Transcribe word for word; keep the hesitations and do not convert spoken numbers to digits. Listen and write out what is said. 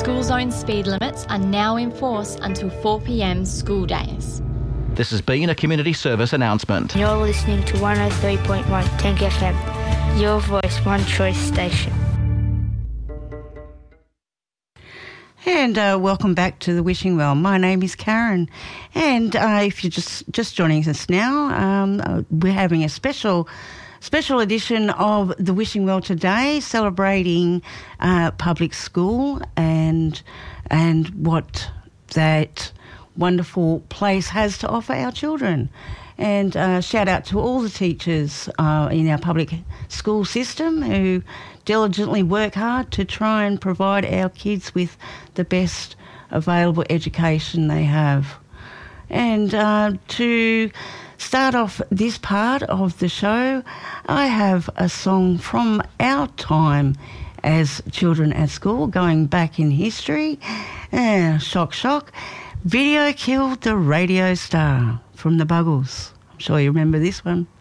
School zone speed limits are now in force until four p m school days. This has been a community service announcement. You're listening to one oh three point one Tank F M, your voice, one choice station. And uh, welcome back to the Wishing Well. My name is Karen, and uh, if you're just just joining us now, um, uh, we're having a special special edition of the Wishing Well today, celebrating uh, public school and and what that wonderful place has to offer our children. And uh, shout out to all the teachers uh, in our public school system who diligently work hard to try and provide our kids with the best available education they have. And uh, to start off this part of the show, I have a song from our time as children at school, going back in history. Uh, shock, shock. Video Killed the Radio Star from the Buggles. I'm sure you remember this one.